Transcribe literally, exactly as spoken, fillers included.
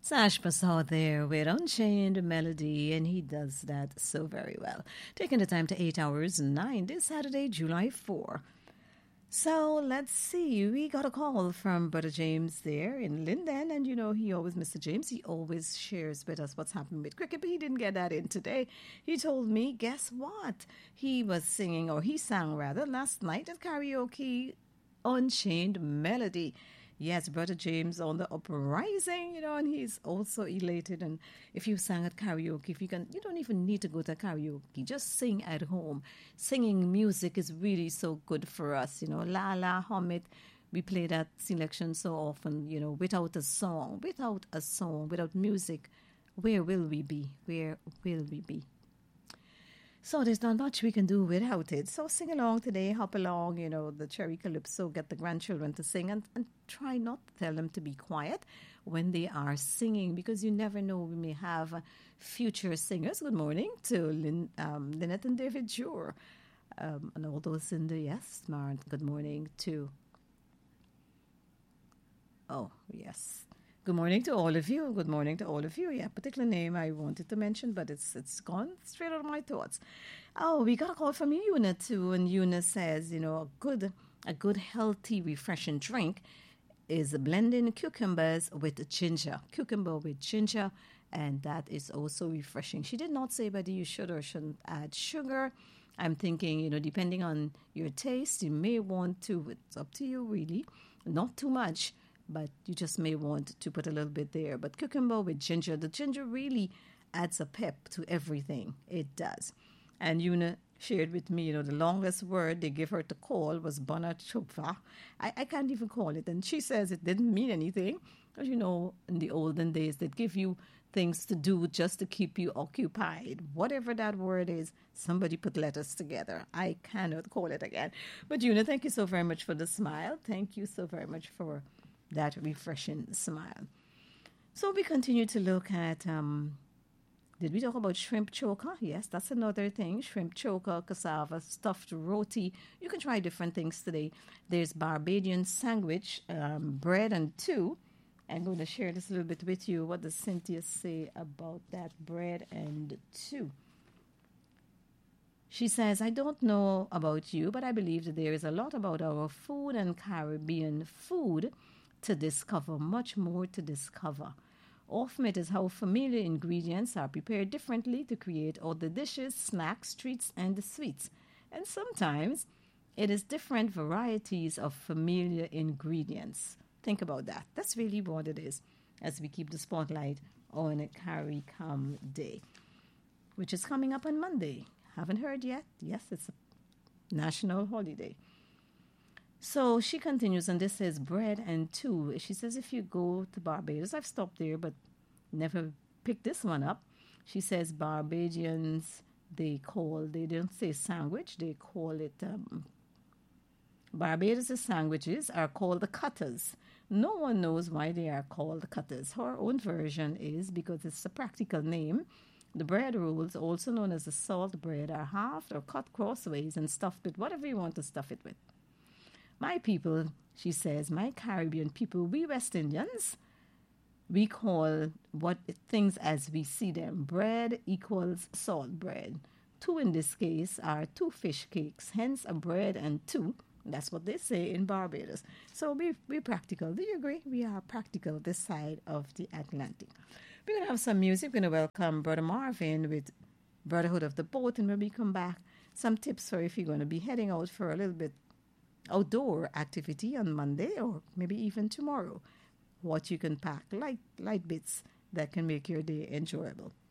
Sash Passau there with Unchained Melody, and he does that so very well. Taking the time to eight hours and nine this Saturday, July fourth. So let's see. We got a call from Brother James there in Linden, and you know, he always, Mister James, he always shares with us what's happening with cricket, but he didn't get that in today. He told me, guess what? He was singing, or he sang rather, last night at karaoke, Unchained Melody. Yes, Brother James on the uprising, you know, and he's also elated. And if you sang at karaoke, if you can, you don't even need to go to karaoke. Just sing at home. Singing music is really so good for us, you know. La la, hum it. We play that selection so often, you know, without a song, without a song, without music. Where will we be? Where will we be? So there's not much we can do without it. So sing along today, hop along, you know, the Cherry Calypso, get the grandchildren to sing and, and try not to tell them to be quiet when they are singing because you never know, we may have uh, future singers. Good morning to Lynn, um, Lynette and David Jure um, and all those in the, yes, Maren, good morning to, oh, yes. Good morning to all of you. Good morning to all of you. Yeah, particular name I wanted to mention, but it's it's gone straight out of my thoughts. Oh, we got a call from Una too, and Una says, you know, a good a good healthy refreshing drink is blending cucumbers with ginger, cucumber with ginger, and that is also refreshing. She did not say whether you should or shouldn't add sugar. I'm thinking, you know, depending on your taste, you may want to. It's up to you, really, not too much. But you just may want to put a little bit there. But cucumber with ginger, the ginger really adds a pep to everything. It does. And Una shared with me, you know, the longest word they give her to call was Bonachupva. I, I can't even call it. And she says it didn't mean anything. Because, you know, in the olden days, they'd give you things to do just to keep you occupied. Whatever that word is, somebody put letters together. I cannot call it again. But Una, thank you so very much for the smile. Thank you so very much for that refreshing smile. So we continue to look at, um, did we talk about shrimp choker? Yes, that's another thing. Shrimp choker, cassava, stuffed roti. You can try different things today. There's Barbadian sandwich, um, bread and two. I'm going to share this a little bit with you. What does Cynthia say about that bread and two? She says, I don't know about you, but I believe that there is a lot about our food and Caribbean food to discover, much more to discover. Often it is how familiar ingredients are prepared differently to create all the dishes, snacks, treats, and the sweets. And sometimes it is different varieties of familiar ingredients. Think about that. That's really what it is as we keep the spotlight on a CARICOM Day, which is coming up on Monday. Haven't heard yet? Yes, it's a national holiday. So she continues, and this is bread and two. She says, if you go to Barbados, I've stopped there, but never picked this one up. She says Barbadians, they call, they don't say sandwich, they call it, um, Barbados' sandwiches are called the cutters. No one knows why they are called the cutters. Her own version is because it's a practical name. The bread rolls, also known as the salt bread, are halved or cut crossways and stuffed with whatever you want to stuff it with. My people, she says, my Caribbean people, we West Indians, we call what things as we see them. Bread equals salt bread. Two in this case are two fish cakes, hence a bread and two. That's what they say in Barbados. So we, we're practical. Do you agree? We are practical this side of the Atlantic. We're going to have some music. We're going to welcome Brother Marvin with Brotherhood of the Boat. And when we come back, some tips for if you're going to be heading out for a little bit outdoor activity on Monday or maybe even tomorrow. What you can pack, light light bits that can make your day enjoyable.